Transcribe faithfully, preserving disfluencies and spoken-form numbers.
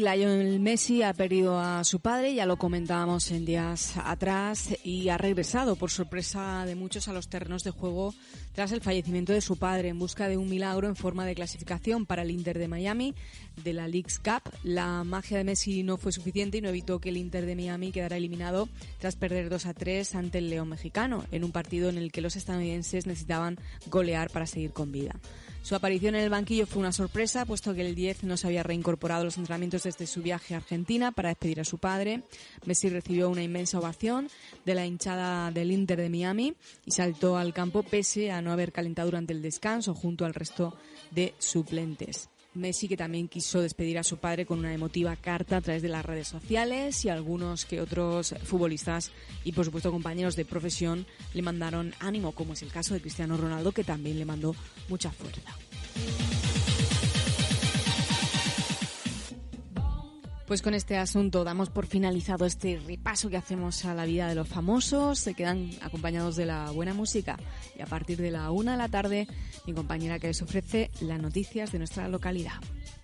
Lionel Messi ha perdido a su padre, ya lo comentábamos en días atrás, y ha regresado por sorpresa de muchos a los terrenos de juego tras el fallecimiento de su padre, en busca de un milagro en forma de clasificación para el Inter de Miami de la Leagues Cup. La magia de Messi no fue suficiente y no evitó que el Inter de Miami quedara eliminado tras perder dos a tres ante el León mexicano, en un partido en el que los estadounidenses necesitaban golear para seguir con vida. Su aparición en el banquillo fue una sorpresa, puesto que el diez no se había reincorporado a los entrenamientos desde su viaje a Argentina para despedir a su padre. Messi recibió una inmensa ovación de la hinchada del Inter de Miami y saltó al campo pese a no haber calentado durante el descanso junto al resto de suplentes. Messi, que también quiso despedir a su padre con una emotiva carta a través de las redes sociales, y algunos que otros futbolistas y por supuesto compañeros de profesión le mandaron ánimo, como es el caso de Cristiano Ronaldo, que también le mandó mucha fuerza. Pues con este asunto damos por finalizado este repaso que hacemos a la vida de los famosos. Se quedan acompañados de la buena música y a partir de la una de la tarde mi compañera que les ofrece las noticias de nuestra localidad.